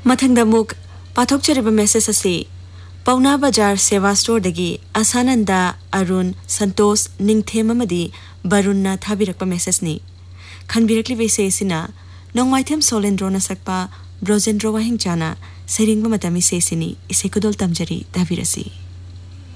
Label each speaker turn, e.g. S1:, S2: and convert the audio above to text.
S1: ꯃꯊꯪꯗ ꯑꯃꯨꯛ ꯄꯥꯊꯣꯛꯆꯔꯤꯕ ꯃꯦꯁꯦꯖ ꯑꯁꯤ ꯄꯥꯎꯅꯥ ꯕꯖꯥꯔ ꯁꯦꯋꯥ ꯁ꯭ꯇꯣꯔꯗꯒꯤ ꯑꯁꯥꯅꯟꯗ ꯑꯔꯨꯟ ꯁꯟꯇꯣꯁ ꯅꯤꯡꯊꯦꯝ ꯑꯃꯗꯤ ꯕꯔꯨꯟꯅ ꯊꯥꯕꯤꯔꯛꯄ ꯃꯦꯁꯦꯖꯅꯤ ꯈꯟꯕꯤꯔꯛꯂꯤꯕ ꯏꯁꯩ ꯑꯁꯤꯅ ꯅꯣꯡꯃꯥꯏꯊꯦꯝ ꯁꯣꯂꯦꯟꯗ꯭ꯔꯣꯅ ꯁꯛꯄ ꯕ꯭ꯔꯣꯖꯦꯟꯗ꯭ꯔꯣ ꯋꯥꯍꯤꯡꯆꯥꯅ ꯁꯩꯔꯦꯡꯕ ꯃꯇꯝ ꯏꯁꯩ ꯑꯁꯤꯅꯤ ꯏꯁꯩ ꯈꯨꯗꯣꯜ ꯇꯝꯖꯔꯤ ꯇꯥꯕꯤꯔꯁꯤ